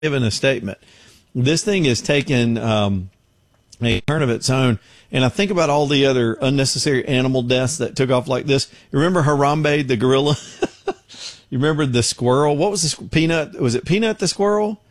given a statement. This thing is taken a turn of its own. And I think about all the other unnecessary animal deaths that took off like this. Remember Harambe, the gorilla? You remember the squirrel? What was the Peanut? Was it Peanut the squirrel?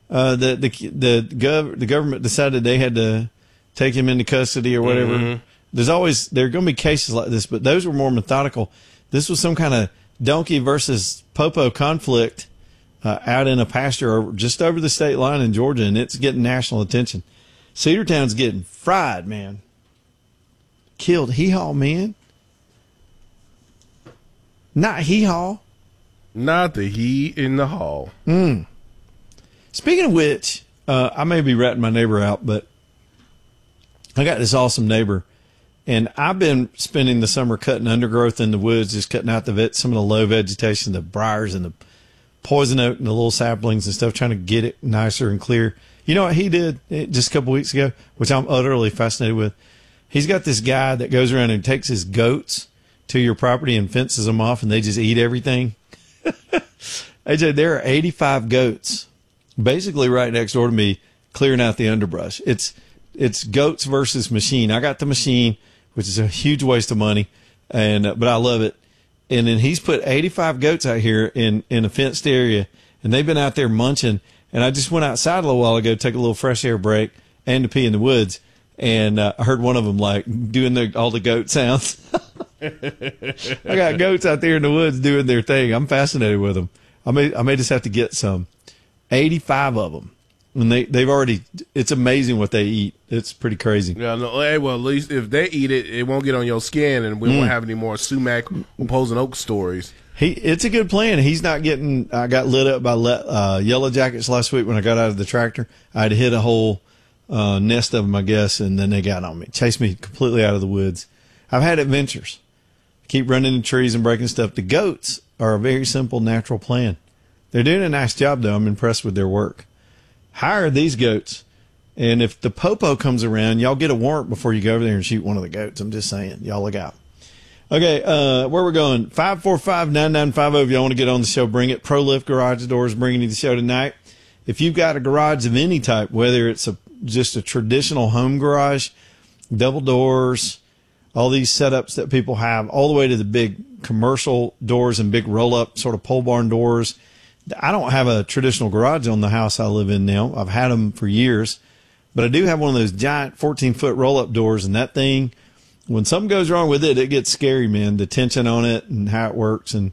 The government decided they had to take him into custody or whatever. Mm-hmm. There are going to be cases like this, but those were more methodical. This was some kind of donkey versus popo conflict out in a pasture just over the state line in Georgia, and it's getting national attention. Cedartown's getting fried, man. Killed hee-haw, man. Not hee-haw. Not the he in the hall. Speaking of which, I may be ratting my neighbor out, but I got this awesome neighbor, and I've been spending the summer cutting undergrowth in the woods, just cutting out some of the low vegetation, the briars and the poison oak and the little saplings and stuff, trying to get it nicer and clear. You know what he did just a couple weeks ago, which I'm utterly fascinated with? He's got this guy that goes around and takes his goats to your property and fences them off, and they just eat everything. AJ, there are 85 goats basically right next door to me clearing out the underbrush. It's goats versus machine. I got the machine, which is a huge waste of money, but I love it. And then he's put 85 goats out here in a fenced area, and they've been out there munching. And I just went outside a little while ago to take a little fresh air break and to pee in the woods. And I heard one of them like doing all the goat sounds. I got goats out there in the woods doing their thing. I'm fascinated with them. I may just have to get some. 85 of them. And they've already, it's amazing what they eat. It's pretty crazy. Yeah, no, well, at least if they eat it, it won't get on your skin, and we won't have any more sumac poison oak stories. It's a good plan. He's not getting, I got lit up by yellow jackets last week when I got out of the tractor. I'd hit a whole nest of them, I guess, and then they got on me, chased me completely out of the woods. I've had adventures. Keep running into trees and breaking stuff. The goats are a very simple, natural plan. They're doing a nice job, though. I'm impressed with their work. Hire these goats. And if the popo comes around, y'all get a warrant before you go over there and shoot one of the goats. I'm just saying. Y'all look out. Okay, where we're going, 545-9950. If y'all want to get on the show, bring it. ProLift Garage Doors bringing you the show tonight. If you've got a garage of any type, whether it's just a traditional home garage, double doors, all these setups that people have, all the way to the big commercial doors and big roll-up sort of pole barn doors. I don't have a traditional garage on the house I live in now. I've had them for years. But I do have one of those giant 14-foot roll-up doors, and that thing, when something goes wrong with it, it gets scary, man, the tension on it and how it works. And,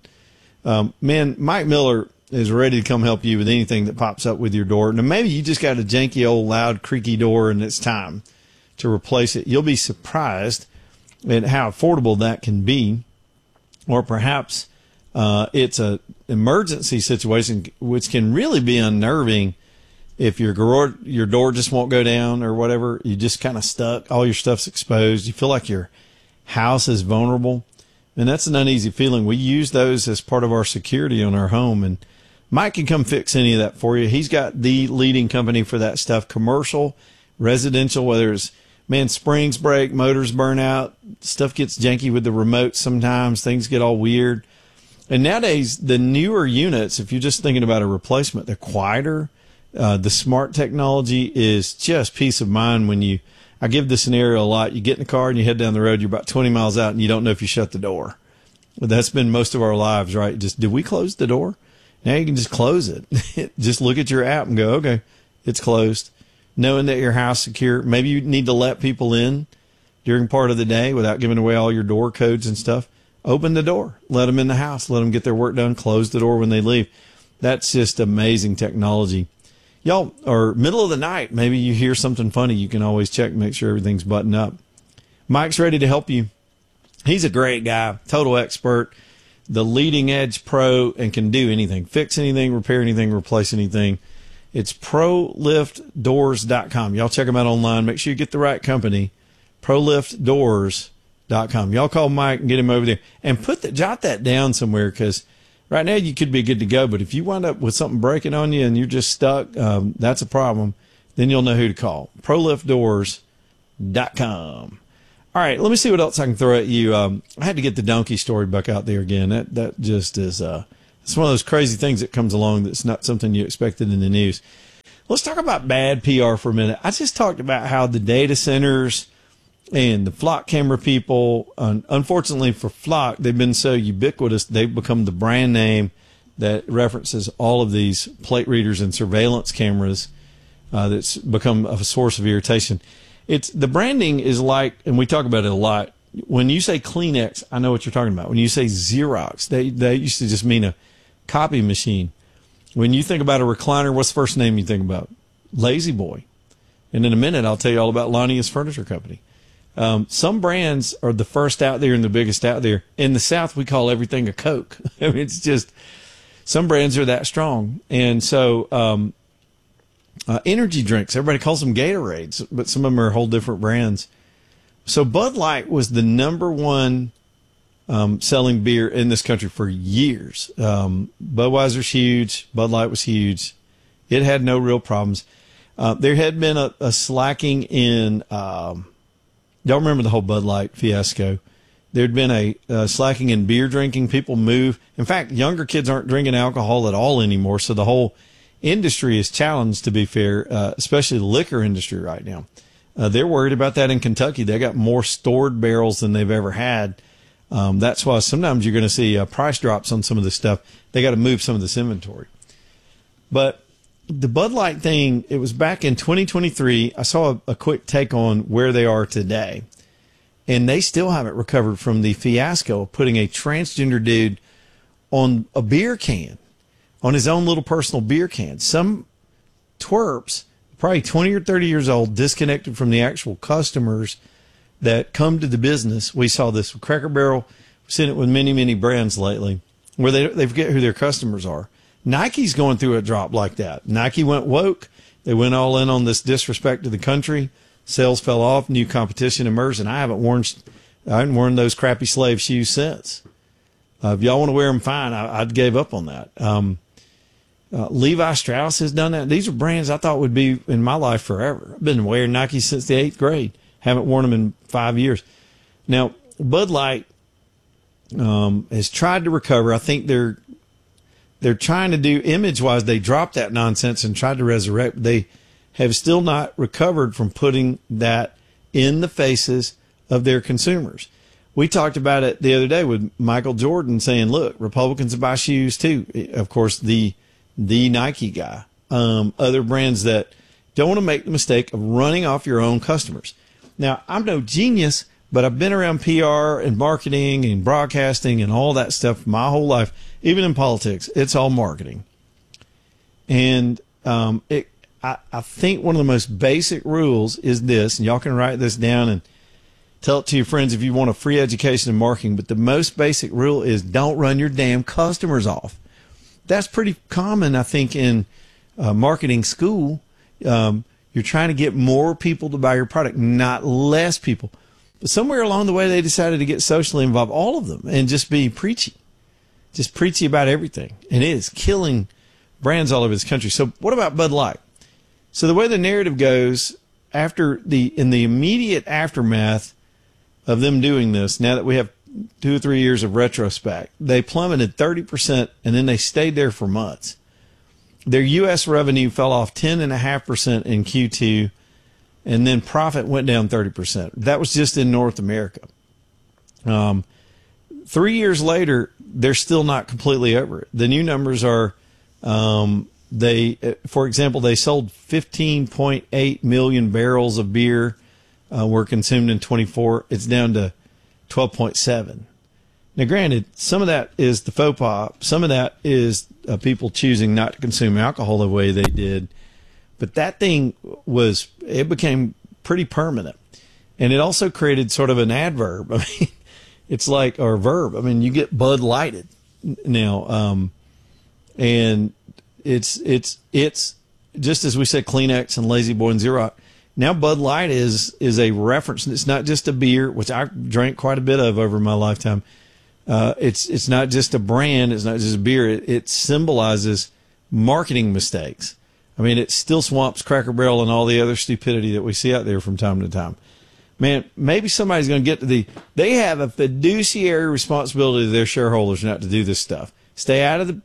man, Mike Miller is ready to come help you with anything that pops up with your door. Now, maybe you just got a janky, old, loud, creaky door, and it's time to replace it. You'll be surprised at how affordable that can be. Or perhaps it's an emergency situation, which can really be unnerving. If your door just won't go down or whatever, you just kind of stuck, all your stuff's exposed, you feel like your house is vulnerable, and that's an uneasy feeling. We use those as part of our security on our home, and Mike can come fix any of that for you. He's got the leading company for that stuff, commercial, residential, whether it's, man, springs break, motors burn out, stuff gets janky with the remote sometimes, things get all weird. And nowadays, the newer units, if you're just thinking about a replacement, they're quieter. The smart technology is just peace of mind when I give the scenario a lot. You get in the car and you head down the road, you're about 20 miles out and you don't know if you shut the door. But that's been most of our lives, right? Just, did we close the door? Now you can just close it. Just look at your app and go, okay, it's closed. Knowing that your house is secure. Maybe you need to let people in during part of the day without giving away all your door codes and stuff. Open the door. Let them in the house. Let them get their work done. Close the door when they leave. That's just amazing technology. Y'all, or middle of the night, maybe you hear something funny. You can always check and make sure everything's buttoned up. Mike's ready to help you. He's a great guy, total expert, the leading edge pro, and can do anything. Fix anything, repair anything, replace anything. It's ProLiftDoors.com. Y'all check them out online. Make sure you get the right company. ProLiftDoors.com. Y'all call Mike and get him over there. And jot that down somewhere, because right now you could be good to go, but if you wind up with something breaking on you and you're just stuck, that's a problem. Then you'll know who to call. ProLiftDoors.com. All right, let me see what else I can throw at you. I had to get the donkey story back out there again. That just is it's one of those crazy things that comes along that's not something you expected in the news. Let's talk about bad PR for a minute. I just talked about how the data centers and the flock camera people, unfortunately for Flock, they've been so ubiquitous, they've become the brand name that references all of these plate readers and surveillance cameras. That's become a source of irritation. It's the branding is like, and we talk about it a lot. When you say Kleenex, I know what you're talking about. When you say Xerox, they used to just mean a copy machine. When you think about a recliner, what's the first name you think about? Lazy Boy. And in a minute, I'll tell you all about Lonnius Furniture Company. Some brands are the first out there and the biggest out there. In the South, we call everything a Coke. I mean, it's just, some brands are that strong. And so, energy drinks, everybody calls them Gatorades, but some of them are whole different brands. So Bud Light was the number one selling beer in this country for years. Budweiser's huge. Bud Light was huge. It had no real problems. There had been a slacking in, y'all remember the whole Bud Light fiasco. There'd been a slacking in beer drinking. People move. In fact, younger kids aren't drinking alcohol at all anymore. So the whole industry is challenged, to be fair, especially the liquor industry right now. They're worried about that in Kentucky. They got more stored barrels than they've ever had. That's why sometimes you're going to see price drops on some of this stuff. They got to move some of this inventory. But the Bud Light thing, it was back in 2023. I saw a quick take on where they are today. And they still haven't recovered from the fiasco of putting a transgender dude on a beer can, on his own little personal beer can. Some twerps, probably 20 or 30 years old, disconnected from the actual customers that come to the business. We saw this with Cracker Barrel. We've seen it with many, many brands lately where they forget who their customers are. Nike's going through a drop like that. Nike went woke. They went all in on this disrespect to the country. Sales fell off. New competition emerged, and I haven't worn those crappy slave shoes since. If y'all want to wear them, fine. I'd gave up on that. Levi Strauss has done that. These are brands I thought would be in my life forever. I've been wearing Nike since the 8th grade. Haven't worn them in 5 years. Now, Bud Light has tried to recover. I think they're trying to do, image-wise, they dropped that nonsense and tried to resurrect. They have still not recovered from putting that in the faces of their consumers. We talked about it the other day with Michael Jordan saying, look, Republicans buy shoes too. Of course, the Nike guy. Other brands that don't want to make the mistake of running off your own customers. Now, I'm no genius, but I've been around PR and marketing and broadcasting and all that stuff my whole life. Even in politics, it's all marketing. And I think one of the most basic rules is this, and y'all can write this down and tell it to your friends if you want a free education in marketing, but the most basic rule is don't run your damn customers off. That's pretty common, I think, in marketing school. You're trying to get more people to buy your product, not less people. But somewhere along the way, they decided to get socially involved, all of them, and just be preachy. Just preachy about everything. And it is killing brands all over this country. So what about Bud Light? So the way the narrative goes, in the immediate aftermath of them doing this, now that we have 2 or 3 years of retrospect, they plummeted 30%, and then they stayed there for months. Their U.S. revenue fell off 10.5% in Q2, and then profit went down 30%. That was just in North America. 3 years later, they're still not completely over it. The new numbers are, for example, they sold 15.8 million barrels of beer were consumed in 24. It's down to 12.7. Now, granted, some of that is the faux pas. Some of that is people choosing not to consume alcohol the way they did. But that thing it became pretty permanent. And it also created sort of an adverb. I mean, it's like, or a verb. I mean, you get Bud Lighted now. And it's just as we said, Kleenex and Lazy Boy and Xerox. Now Bud Light is a reference. It's not just a beer, which I drank quite a bit of over my lifetime. It's not just a brand. It's not just a beer. It symbolizes marketing mistakes. I mean, it still swamps Cracker Barrel and all the other stupidity that we see out there from time to time. Man, maybe somebody's going to get to they have a fiduciary responsibility to their shareholders not to do this stuff. Stay out of the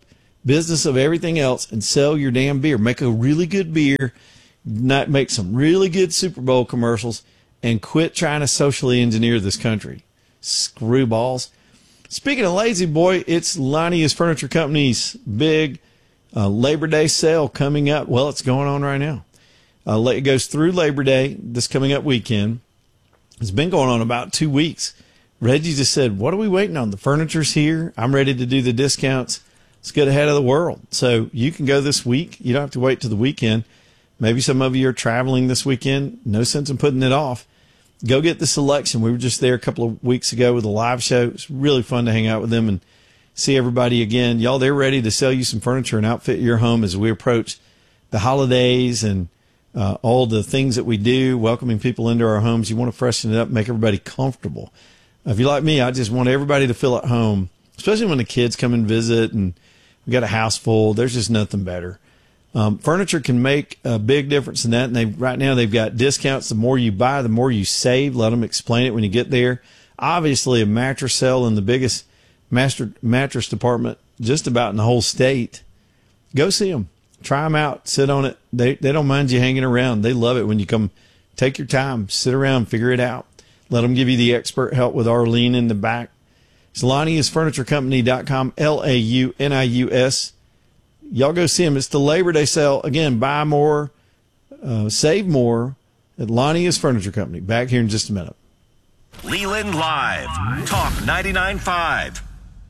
business of everything else and sell your damn beer. Make a really good beer, not make some really good Super Bowl commercials, and quit trying to socially engineer this country. Screwballs. Speaking of Lazy Boy, it's Lonnie's Furniture Company's big Labor Day sale coming up. Well, it's going on right now. It goes through Labor Day, this coming up weekend. It's been going on about 2 weeks. Reggie just said, what are we waiting on? The furniture's here. I'm ready to do the discounts. Let's get ahead of the world. So you can go this week. You don't have to wait till the weekend. Maybe some of you are traveling this weekend. No sense in putting it off. Go get the selection. We were just there a couple of weeks ago with a live show. It's really fun to hang out with them and see everybody again. Y'all, they're ready to sell you some furniture and outfit your home as we approach the holidays and all the things that we do, welcoming people into our homes. You want to freshen it up, make everybody comfortable. If you're like me, I just want everybody to feel at home, especially when the kids come and visit and we got a house full. There's just nothing better. Furniture can make a big difference in that. And right now they've got discounts. The more you buy, the more you save. Let them explain it when you get there. Obviously, a mattress sale in the biggest mattress department just about in the whole state. Go see them. Try them out. Sit on it. They don't mind you hanging around. They love it when you come. Take your time. Sit around. Figure it out. Let them give you the expert help with Arlene in the back. It's Lonnie'sFurnitureCompany.com, LAUNIUS. Y'all go see them. It's the Labor Day sale. Again, buy more, save more at Lonnie's Furniture Company. Back here in just a minute. Leland Live, Talk 99.5.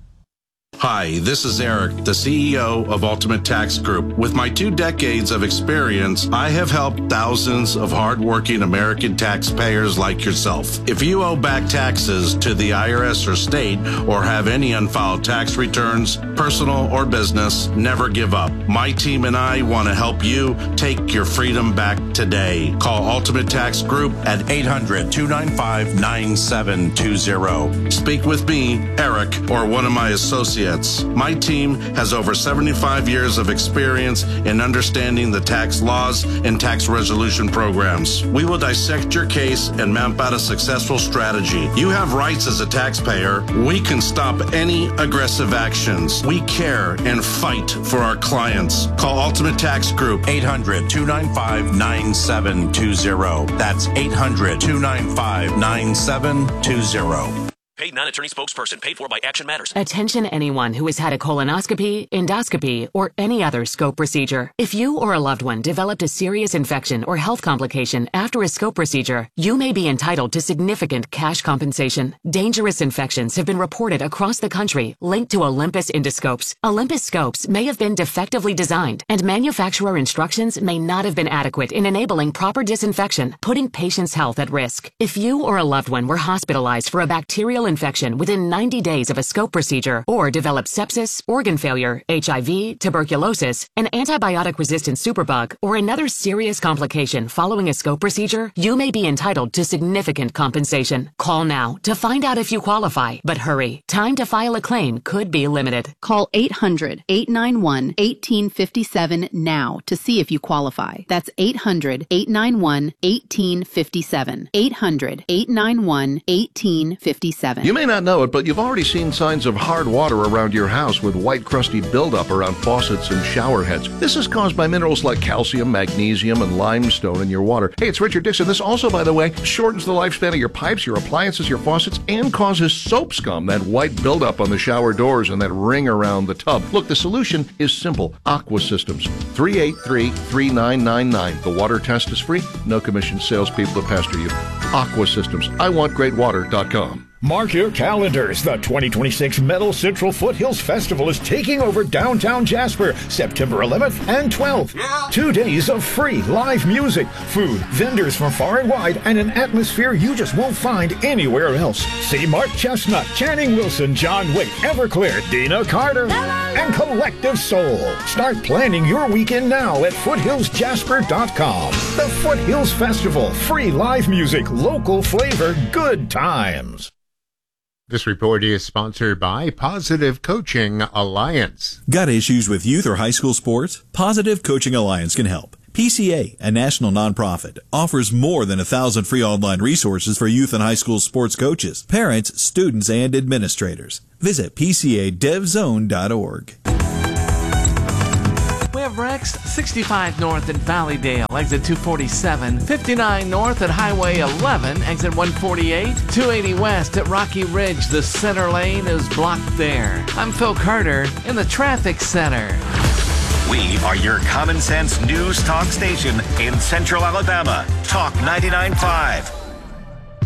Hi, this is Eric, the CEO of Ultimate Tax Group. With my 2 decades of experience, I have helped thousands of hardworking American taxpayers like yourself. If you owe back taxes to the IRS or state or have any unfiled tax returns, personal or business, never give up. My team and I want to help you take your freedom back today. Call Ultimate Tax Group at 800-295-9720. Speak with me, Eric, or one of my associates. My team has over 75 years of experience in understanding the tax laws and tax resolution programs. We will dissect your case and map out a successful strategy. You have rights as a taxpayer. We can stop any aggressive actions. We care and fight for our clients. Call Ultimate Tax Group, 800-295-9720. That's 800-295-9720. Paid non-attorney spokesperson. Paid for by Action Matters. Attention anyone who has had a colonoscopy, endoscopy, or any other scope procedure. If you or a loved one developed a serious infection or health complication after a scope procedure, you may be entitled to significant cash compensation. Dangerous infections have been reported across the country linked to Olympus endoscopes. Olympus scopes may have been defectively designed, and manufacturer instructions may not have been adequate in enabling proper disinfection, putting patients' health at risk. If you or a loved one were hospitalized for a bacterial infection within 90 days of a scope procedure or developed sepsis, organ failure, HIV, tuberculosis, an antibiotic-resistant superbug, or another serious complication following a scope procedure, you may be entitled to significant compensation. Call now to find out if you qualify, but hurry. Time to file a claim could be limited. Call 800-891-1857 now to see if you qualify. That's 800-891-1857. 800-891-1857. You may not know it, but you've already seen signs of hard water around your house with white crusty buildup around faucets and shower heads. This is caused by minerals like calcium, magnesium, and limestone in your water. Hey, it's Richard Dixon. This also, by the way, shortens the lifespan of your pipes, your appliances, your faucets, and causes soap scum, that white buildup on the shower doors and that ring around the tub. Look, the solution is simple. Aqua Systems, 383-3999. The water test is free. No commission salespeople to pester you. Aqua Systems. IWantGreatWater.com. Mark your calendars. The 2026 Metal Central Foothills Festival is taking over downtown Jasper, September 11th and 12th. 2 days of free live music, food, vendors from far and wide, and an atmosphere you just won't find anywhere else. See Mark Chestnut, Channing Wilson, John Waite, Everclear, Dina Carter, and Collective Soul. Start planning your weekend now at foothillsjasper.com. The Foothills Festival. Free live music, local flavor, good times. This report is sponsored by Positive Coaching Alliance. Got issues with youth or high school sports? Positive Coaching Alliance can help. PCA, a national nonprofit, offers more than 1,000 free online resources for youth and high school sports coaches, parents, students, and administrators. Visit PCADevZone.org. wrecks, 65 north at Valleydale, exit 247, 59 north at Highway 11, exit 148, 280 west at Rocky Ridge. The center lane is blocked there. I'm Phil Carter in the traffic center. We are your common sense news talk station in Central Alabama. Talk 99.5.